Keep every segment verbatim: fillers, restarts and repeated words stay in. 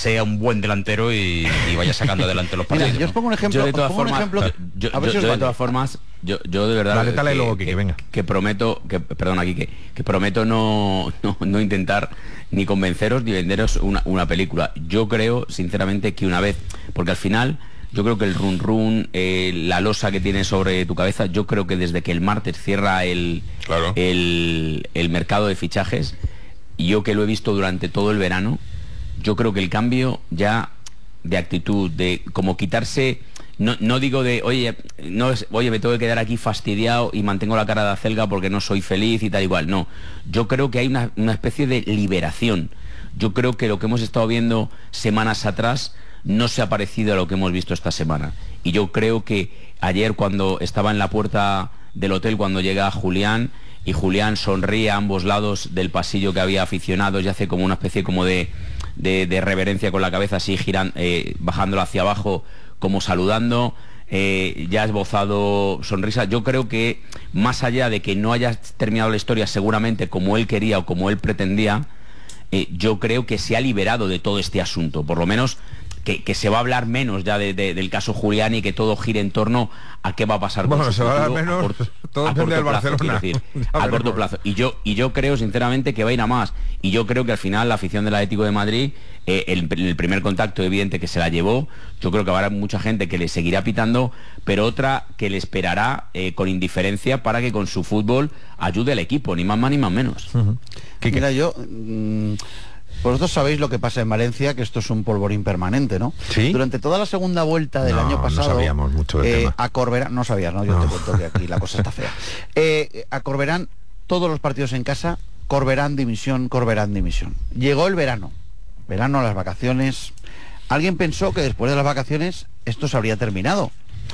sea un buen delantero y, y vaya sacando adelante los partidos. Mira, yo os pongo un ejemplo. Yo de todas formas, ejemplo, yo, a ver yo, si yo os de vale. todas formas, yo, yo de verdad Dale, dale que, luego, que, Quique, venga. que prometo, que perdón aquí, que, que prometo no, no, no intentar ni convenceros ni venderos una, una película. Yo creo, sinceramente, que una vez, porque al final yo creo que el run run, eh, la losa que tienes sobre tu cabeza, yo creo que desde que el martes cierra el, Claro. el, el mercado de fichajes, y yo que lo he visto durante todo el verano, yo creo que el cambio ya de actitud, de como quitarse, no, no digo de, oye, no es, oye, me tengo que quedar aquí fastidiado y mantengo la cara de acelga porque no soy feliz y tal igual, no. Yo creo que hay una, una especie de liberación. Yo creo que lo que hemos estado viendo semanas atrás no se ha parecido a lo que hemos visto esta semana. Y yo creo que ayer, cuando estaba en la puerta del hotel, cuando llega Julián, y Julián sonríe a ambos lados del pasillo que había aficionados y hace como una especie como de, de, de reverencia con la cabeza, así girando, eh, bajándolo hacia abajo, como saludando, eh, ya ha esbozado sonrisa. Yo creo que, más allá de que no haya terminado la historia seguramente como él quería o como él pretendía, eh, yo creo que se ha liberado de todo este asunto, por lo menos que, que se va a hablar menos ya de, de, del caso Julián, y que todo gire en torno a qué va a pasar con Bueno, su se va a futuro hablar menos, corto, todo a depende corto del plazo, Barcelona. quiero decir, Ya a corto veremos. plazo. Y yo, y yo creo sinceramente que va a ir a más. Y yo creo que al final la afición del Atlético de Madrid, eh, el, el primer contacto evidente que se la llevó, yo creo que habrá mucha gente que le seguirá pitando, pero otra que le esperará eh, con indiferencia para que con su fútbol ayude al equipo, ni más más ni más menos. Uh-huh. Quique. Mira, yo... mmm, vosotros sabéis lo que pasa en Valencia, que esto es un polvorín permanente, ¿no? ¿Sí? Durante toda la segunda vuelta del No, año no pasado... sabíamos mucho del eh, tema. a Corberán... No sabías, ¿no? Yo No. te cuento que aquí la cosa está fea. Eh, a Corberán, todos los partidos en casa, Corberán dimisión, Corberán dimisión. Llegó el verano. Verano, las vacaciones... Alguien pensó que después de las vacaciones esto se habría terminado.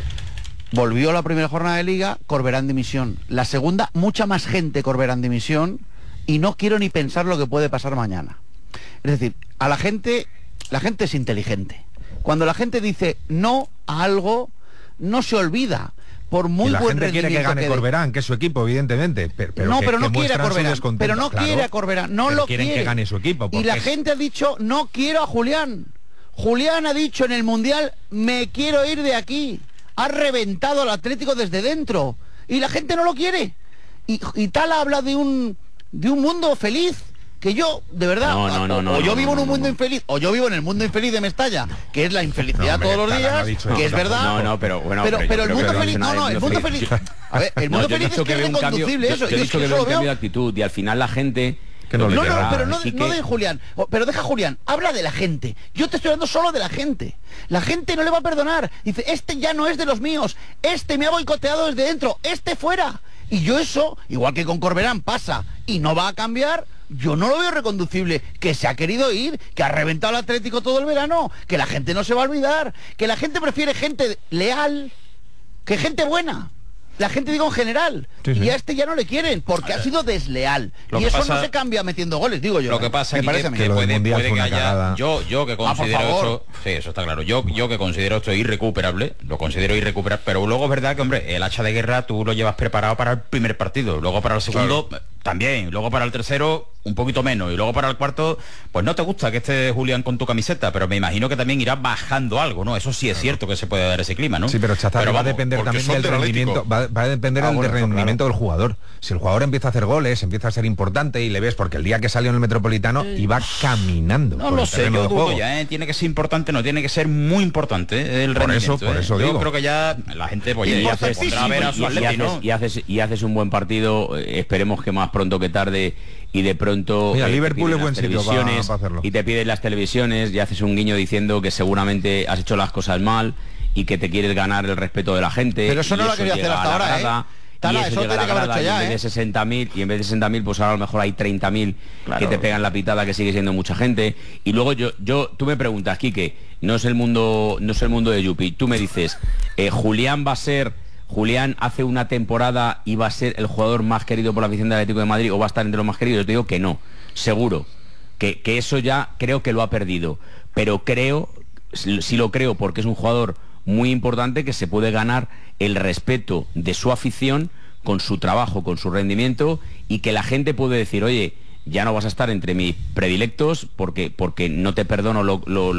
Volvió la primera jornada de Liga, Corberán dimisión. La segunda, mucha más gente Corberán dimisión, y no quiero ni pensar lo que puede pasar mañana. Es decir, a la gente, la gente es inteligente. Cuando la gente dice no a algo, no se olvida. Por muy y la buen gente quiere que rendimiento gane dé. Corberán, que es su equipo, evidentemente. Pero, pero no, que, pero que no quiere a muestran su Corberán. descontento, Pero no claro. quiere a Corberán. No Pero lo quieren quiere. que gane su equipo. Y la porque es- gente ha dicho no quiero a Julián. Julián ha dicho en el Mundial me quiero ir de aquí. Ha reventado al Atlético desde dentro. Y la gente no lo quiere. Y, y tal habla de un de un mundo feliz. Que yo, de verdad, No, no, no, o, no, o yo no, vivo no, en un no, mundo no. infeliz, o yo vivo en el mundo infeliz de Mestalla, que es la infelicidad No, hombre, todos los Tala no ha días, dicho que eso es verdad. No, no, pero bueno, pero, pero yo pero el creo mundo que no feliz, dice nada no, no, del el mundo mundo feliz. feliz. A ver, el No, mundo yo he feliz dicho es que es veo un cambio, inconducible yo- eso. yo he Yo es dicho que que eso veo lo un cambio de veo. actitud, y al final la gente... Que no lo le No, que no, querrá, no, pero no, Quique- no de Julián. O- Pero deja Julián, habla de la gente. Yo te estoy hablando solo de la gente. La gente no le va a perdonar. Dice, este ya no es de los míos. Este me ha boicoteado desde dentro. Este fuera. Y yo eso, igual que con Corberán pasa y no va a cambiar, yo no lo veo reconducible. Que se ha querido ir, que ha reventado el Atlético todo el verano, que la gente no se va a olvidar, que la gente prefiere gente leal que gente buena. La gente, digo, en general. Sí, sí. Y a este ya no le quieren, porque ha sido desleal. Lo Y que eso pasa- no se cambia metiendo goles, digo yo. Lo que ¿eh? pasa Me es parece que, a mí. que Que lo del puede, Mundial puede fue que una haya... cagada. Yo, yo que por considero favor. esto... Sí, eso está claro. Yo, yo que considero esto irrecuperable, lo considero irrecuperable, pero luego es verdad que, hombre, el hacha de guerra tú lo llevas preparado para el primer partido, luego para el segundo eh, también, luego para el tercero un poquito menos, y luego para el cuarto, pues no te gusta que esté Julián con tu camiseta, pero me imagino que también irás bajando algo, ¿no? Eso sí es cierto que se puede dar ese clima, ¿no? Sí, pero Chazá, va a vamos, depender porque también son del del rendimiento, Atlético. va, va a depender Ah, del bueno, rendimiento claro. del jugador. Si el jugador empieza a hacer goles, empieza a ser importante y le ves, porque el día que salió en el Metropolitano iba caminando. No por lo el sé, terreno yo de dudo juego. ya, ¿eh? Tiene que ser importante, no tiene que ser muy importante ¿eh? el Por rendimiento. eso, por ¿eh? eso yo digo. creo que ya la gente pues, ya se Importantísimo. pondrá a ver a su y, y Atleti, ¿no? haces, y, haces, y haces un buen partido, eh, esperemos que más pronto que tarde, y de pronto Mira, eh, te Liverpool piden es buen las sitio para- televisiones, para hacerlo. y te piden las televisiones y haces un guiño diciendo que seguramente has hecho las cosas mal y que te quieres ganar el respeto de la gente. Pero eso y no lo ha querido llega hacer hasta a la ahora, ¿eh? grada, Tala, y eso eso llega a la tiene que haber grada, hecho y ya, en vez ¿eh? de sesenta mil y en vez de sesenta mil pues ahora a lo mejor hay treinta mil Claro. que te pegan la pitada, que sigue siendo mucha gente. Y luego yo yo tú me preguntas, Quique, no es el mundo no es el mundo de Yupi, tú me dices, eh, Julián va a ser Julián hace una temporada y va a ser el jugador más querido por la afición del Atlético de Madrid, o va a estar entre los más queridos. Yo te digo que no, seguro que, que eso ya creo que lo ha perdido, pero creo, sí lo creo, porque es un jugador muy importante que se puede ganar el respeto de su afición con su trabajo, con su rendimiento, y que la gente puede decir, oye, ya no vas a estar entre mis predilectos porque, porque no te perdono lo, lo